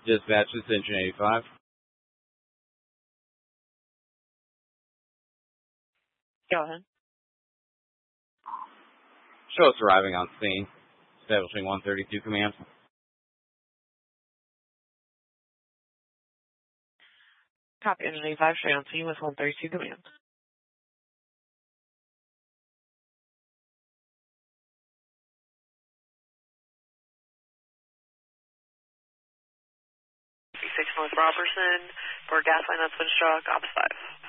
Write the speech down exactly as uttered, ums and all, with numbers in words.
Dispatch, this is Engine eighty-five. Go ahead. Show us arriving on scene. Establishing one thirty-two command. Copy, Engine eighty-five, straight on scene with one thirty-two command. six North Robertson, for gas line, that's Windstroke, Ops five.